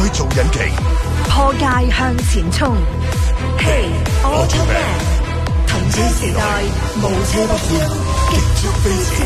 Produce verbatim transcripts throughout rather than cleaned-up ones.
再造引擎， 破界向前衝。Hey Automan， 同車時代，無車不歡，極速飛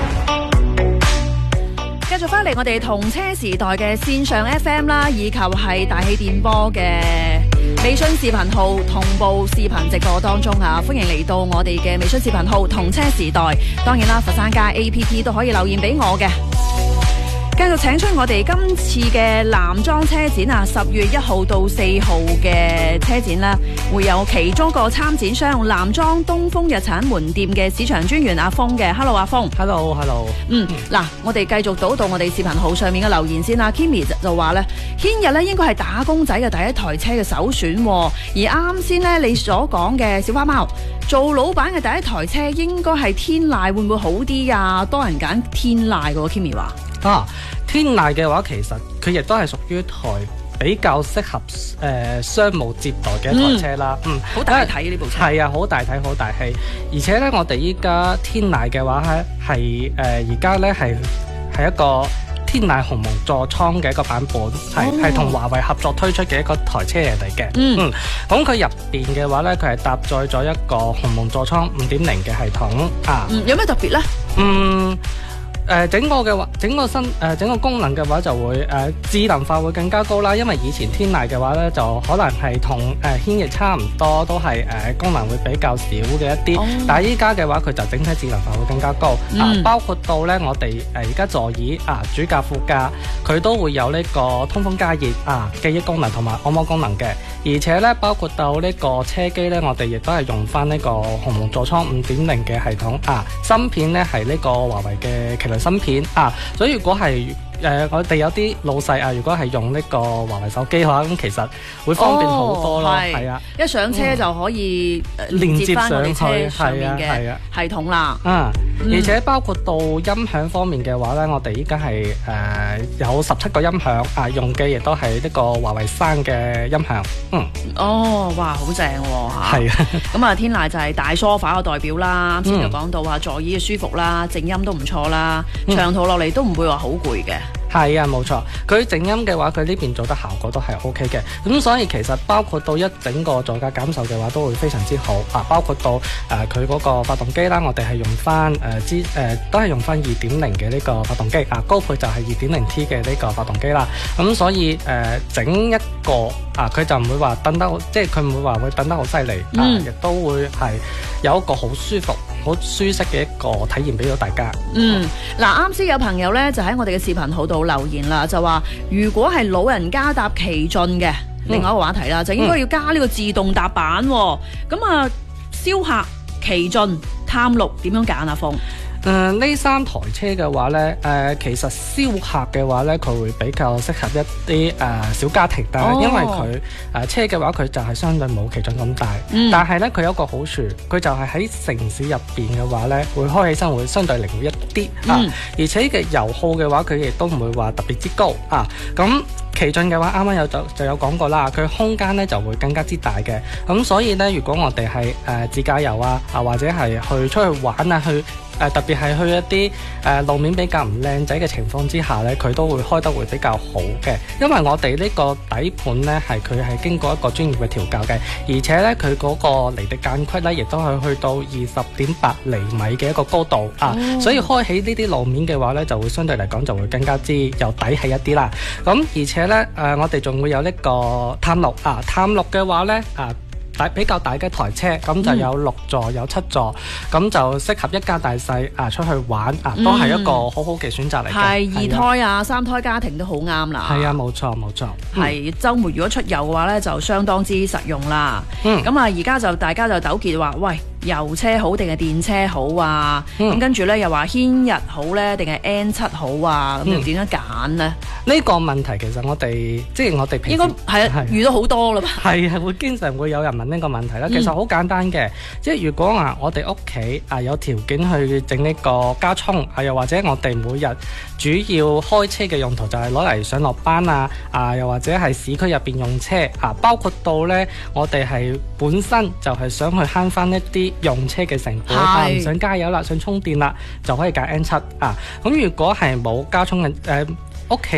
馳。繼續翻嚟我哋同車時代嘅線上 F M 啦，以及係大氣電波嘅微信視頻號同步視頻直播當中啊！歡迎嚟到我哋嘅微信視頻號同車時代。當然啦，佛山街 A P P 都可以留言俾我嘅。繼續請出我哋今次嘅男裝車展啊，十月一號到四號嘅車展啦，會有其中一個參展商男裝東風日產門店嘅市場專員阿峰嘅。Hello 阿峰 ，Hello Hello。 嗯，嗱，我哋繼續倒到我哋視頻號上面嘅留言先啦。Kimi 就話咧，軒日咧應該係打工仔嘅第一台車嘅首選，而啱先咧你所講嘅小花貓做老闆嘅第一台車應該係天籟，會唔會好啲啊？多人揀天籟嘅 Kimi 話。 啊，天籟嘅話，其實佢亦都係屬於台比較適合誒、呃、商務接待嘅一台車啦。嗯，好、嗯、大體呢部車。係啊，好大體，好大氣。而且咧，我哋依家天籟嘅話咧，係誒而家咧係係一個天籟鴻蒙座艙嘅一個版本，係係同華為合作推出嘅一個台車嚟嘅。嗯，咁佢入邊嘅話咧，佢係搭載咗一個鴻蒙座艙五點零嘅系統啊。 嗯，有咩特別咧？ 嗯。誒、呃、整個嘅話，整個新誒、呃、整個功能嘅話就會誒、呃、智能化會更加高啦，因為以前天籟嘅話咧就可能係同誒軒逸差唔多，都係誒、呃、功能會比較少嘅一啲，哦、但係依家嘅話佢就整體智能化會更加高，嗯、啊包括到咧我哋誒而家座椅啊主駕副駕佢都會有呢個通風加熱啊記憶功能同埋按摩功能嘅，而且咧包括到呢個車機咧我哋亦都係用翻呢個鴻蒙座艙五點零嘅系統啊，芯片咧係呢個華為嘅麒麟芯片啊，所以如果係誒、呃、我哋有啲老細啊，如果係用呢個華為手機嘅話，咁其實會方便好多咯，係、哦、啊， 一上車就可以連接翻我哋車上面嘅系統啦。 啊，嗯、而且包括到音響方面嘅話咧，我哋依家係誒有十七個音響啊，用嘅亦都係呢個華為山嘅音響。嗯， 哦，哇，好正喎嚇！係啊，咁啊，天籟就係大梳化嘅代表啦。啱先就講到話座椅嘅舒服啦，靜音都唔錯啦，嗯、長途落嚟都唔會話好攰嘅。 係啊，冇錯，佢靜音嘅話，佢呢邊做得效果都係 O K 嘅，咁所以其實包括到一整個座駕感受嘅話，都會非常之好啊！包括到誒佢嗰個發動機啦，我哋係用翻誒之誒都係用翻二點零嘅呢個發動機啊，高配就係二點零 T 嘅呢個發動機啦，咁所以誒、呃、整一個啊，佢就唔會話等得好，即係佢唔會話會等得好犀利啊，亦都會係有一個好舒服、好舒適嘅一個體驗俾到大家。 嗯，嗱，啱先有朋友咧就喺我哋嘅視頻號度留言啦，就話如果係老人家搭奇駿嘅，另外一個話題啦，嗯、就應該要加呢個自動踏板。咁、嗯、啊，逍客、奇駿、探六點樣揀啊？鳳？ 誒呢、呃、三台車嘅話呢，誒、呃、其實逍客嘅話呢，佢會比較適合一啲誒、呃、小家庭，但係、哦、因為佢誒、呃、車嘅話，佢就係相對冇奇駿咁大，嗯、但係呢，佢有一個好處，佢就係喺城市入邊嘅話呢，會開起身會相對靈活一啲、嗯、啊，而且嘅油耗嘅話，佢亦都唔會話特別之高啊，咁。奇駿嘅話，啱啱有就就有講過啦，佢空間咧就會更加之大嘅，咁所以咧，如果我哋係誒自駕遊啊，啊或者係去出去玩啊，去誒、呃、特別係去一啲誒、呃、路面比較唔靚仔嘅情況之下咧，佢都會開得會比較好嘅，因為我哋呢個底盤咧係佢係經過一個專業嘅調教嘅，而且咧佢嗰個離地間隙咧亦都係去到二十點八厘米嘅一個高度啊，嗯、所以開起呢啲路面嘅話咧，就會相對嚟講就會更加之有底氣一啲啦，咁而且咧，誒、呃，我哋仲會有呢個探六啊，探六嘅話咧，啊，大比較大嘅台車，咁就有六座，嗯、有七座，咁就適合一家大細啊出去玩啊，都係一個好好嘅選擇嚟嘅。係、 嗯、二胎啊、三胎家庭都好啱啦。係啊，冇錯冇錯。 係週末如果出遊嘅話咧，就相當之實用啦。嗯。咁啊，而家就大家就糾結話，喂，油車好定係電車好啊？咁、嗯、跟住咧又話軒逸好咧定係 N 七好啊？咁又點樣揀呢？ 呢、嗯、個問題其實我哋即係我哋平時應該係啊遇到好多啦。 係啊，會經常會有人問呢個問題啦。其實好簡單嘅，嗯、即係如果啊我哋屋企啊有條件去整呢個加充啊，又或者我哋每日主要開車嘅用途就係攞嚟上落班啊，啊又或者係市區入邊用車啊，包括到咧我哋係本身就係想去慳翻一啲用車嘅成本，啊唔想加油啦，想充電啦，就可以揀 N 七啊。咁如果係冇加充嘅誒屋企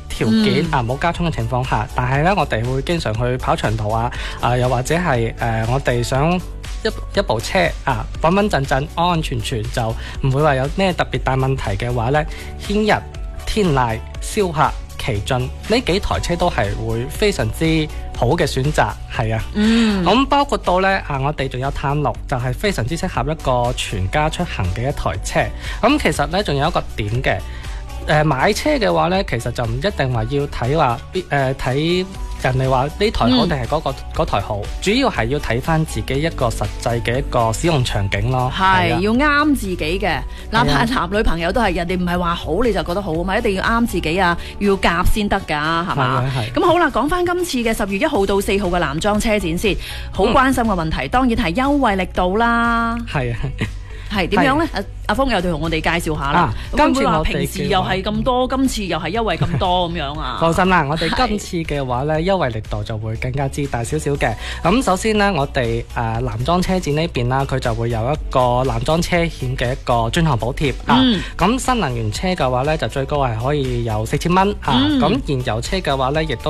條件、 嗯、 啊冇加充嘅情況下，但係咧我哋會經常去跑長途啊，啊又或者係誒、呃、我哋想一一部車啊穩穩陣陣、安安全全就唔會話有咩特別大問題嘅話咧，軒逸、天籟、逍客、奇駿呢幾台車都係會非常之好嘅選擇，係啊。嗯。咁包括到咧啊，我哋仲有探六，就係非常之適合一個全家出行嘅一台車。咁其實咧仲有一個點嘅，誒、呃、買車嘅話咧，其實就唔一定話要睇話誒睇人哋話呢台好定係嗰個嗰台好，主要係要睇翻自己一個實際嘅一個使用場景咯。 係要啱自己嘅，哪怕男女朋友都係，人哋唔係話好你就覺得好啊嘛，一定要啱自己啊，要夾先得㗎，係嘛？咁好啦，講翻今次嘅十月一號到四號嘅男裝車展先，好關心嘅問題，嗯、當然係優惠力度啦。係啊。係點樣咧？阿阿峰又同我哋介紹下啦。今次我哋平時又係咁多，今次又係優惠咁多咁樣啊？放心啦，我哋今次嘅話咧，優惠力度就會更加之大少少嘅。咁首先呢，我哋誒男裝車展呢邊啦，佢就會有一個男裝車險嘅一個專項補貼啊。咁新能源車嘅話咧，就最高係可以有四千蚊啊。咁燃油車嘅話咧，亦都